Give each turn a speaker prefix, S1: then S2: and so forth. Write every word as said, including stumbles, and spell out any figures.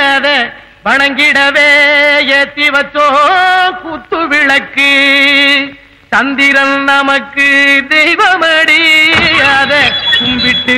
S1: அத வணங்கிடவே ஏத்தி வச்சோ குத்து விளக்கு சந்திரன் நமக்கு தெய்வமடி அத கும்பிட்டு